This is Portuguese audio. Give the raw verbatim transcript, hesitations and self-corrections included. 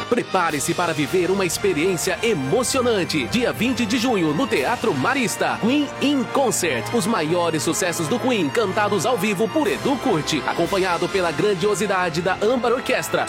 Prepare-se para viver uma experiência emocionante. Dia vinte de junho, no Teatro Marista. Queen in Concert. Os maiores sucessos do Queen cantados ao vivo por Edu Curti, acompanhado pela grandiosidade da Âmbar Orquestra.